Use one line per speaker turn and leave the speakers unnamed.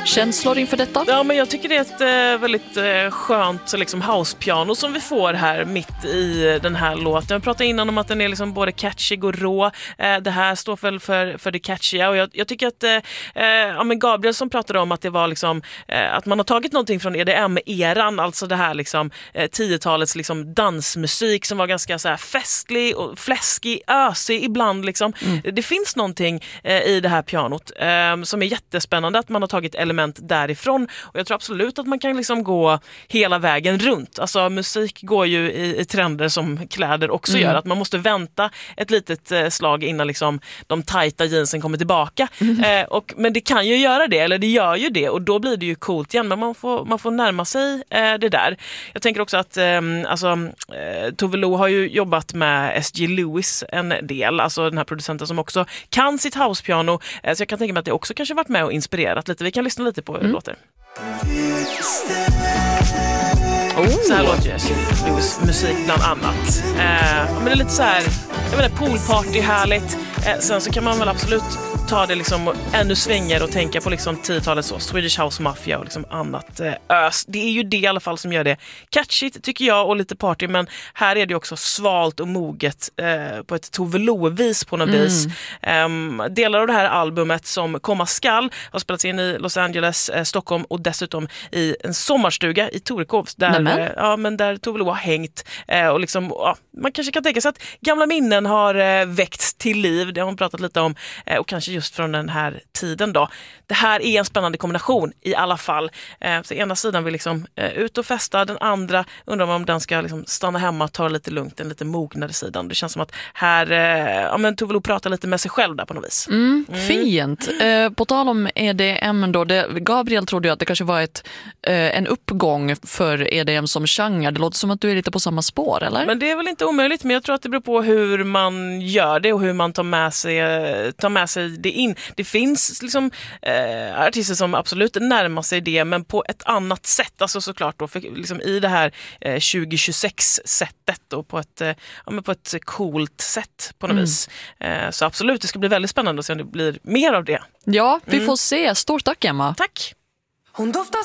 känslor inför detta?
Ja, men jag tycker det är ett väldigt skönt liksom, housepiano som vi får här mitt i den här låten. Jag pratade innan om att den är liksom både catchig och rå. Det här står väl för det catchiga, och jag tycker att men Gabriel som pratade om att det var liksom, att man har tagit någonting från EDM-eran, alltså det här liksom 10-talets liksom dansmusik som var ganska så här festlig och fläskig, ösig ibland liksom. Det finns någonting i det här pianot som är jättespännande, att man har tagit element därifrån, och jag tror absolut att man kan liksom gå hela vägen runt. Alltså musik går ju i trender som kläder också gör, att man måste vänta ett litet slag innan liksom de tajta jeansen kommer tillbaka. Men det kan ju göra det, eller det gör ju det, och då blir det ju coolt igen, men man får närma sig det där. Jag tänker också att Tove Lo har ju jobbat med S.G. Lewis en del, alltså den här producenten som också kan sitt housepiano, så jag kan tänka mig att det också kanske varit med och inspirerat lite. Vi kan lyssna lite på hur det låter. Så här låter ju S.G. Lewis musik bland annat. Men det är lite så här, jag menar, poolparty härligt. Sen så kan man väl absolut ta det liksom ännu svänger och tänka på liksom 10-talet så, Swedish House Mafia och liksom annat ös. Det är ju det i alla fall som gör det catchigt, tycker jag, och lite party, men här är det också svalt och moget på ett Tove Lo-vis på något vis. Delar av det här albumet som komma skall har spelats in i Los Angeles, Stockholm och dessutom i en sommarstuga i Torekov där Tove Lo har hängt och liksom, man kanske kan tänka sig att gamla minnen har väckts till liv. Det har hon pratat lite om, och kanske just från den här tiden då. Det här är en spännande kombination i alla fall. Så ena sidan vill liksom ut och festa, den andra undrar om den ska liksom stanna hemma och ta lite lugnt, den lite mognare sidan. Det känns som att här Tove Lo pratar lite med sig själv där på något vis.
Fint. På tal om EDM då, Gabriel trodde ju att det kanske var en uppgång för EDM som genre. Det låter som att du är lite på samma spår, eller?
Men det är väl inte omöjligt, men jag tror att det beror på hur man gör det och hur man tar med sig det in. Det finns liksom artister som absolut närmar sig det, men på ett annat sätt. Alltså såklart då, för liksom i det här 2026-sättet och på ett coolt sätt på något vis. Så absolut, det ska bli väldigt spännande att se om det blir mer av det.
Ja, vi får se. Stort tack, Emma.
Tack!
Hon doftar